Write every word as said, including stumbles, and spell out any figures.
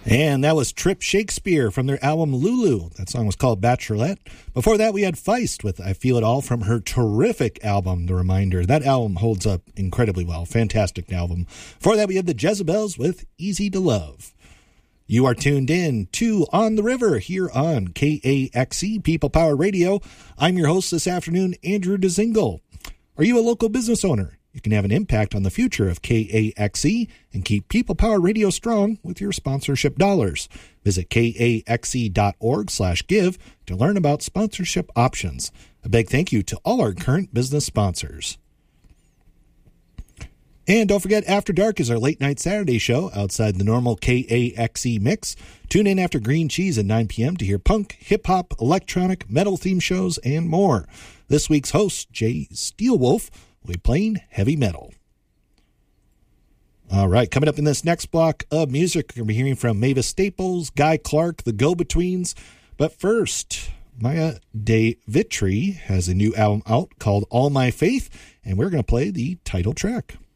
And that was Trip Shakespeare from their album Lulu. That song was called Bachelorette. Before that, we had Feist with I Feel It All from her terrific album, The Reminder. That album holds up incredibly well. Fantastic album. Before that, we had the Jezebels with Easy to Love. You are tuned in to On the River here on K A X E, People Power Radio. I'm your host this afternoon, Andrew DeZingle. Are you a local business owner? You can have an impact on the future of K A X E and keep People Power Radio strong with your sponsorship dollars. Visit kaxe.org slash give to learn about sponsorship options. A big thank you to all our current business sponsors. And don't forget, After Dark is our late night Saturday show outside the normal K A X E mix. Tune in after Green Cheese at nine p.m. to hear punk, hip-hop, electronic, metal-themed shows, and more. This week's host, Jay Steelwolf, will be playing heavy metal. All right, coming up in this next block of music, we're going to be hearing from Mavis Staples, Guy Clark, the Go-Betweens. But first, Maya De Vitry has a new album out called All My Faith, and we're going to play the title track.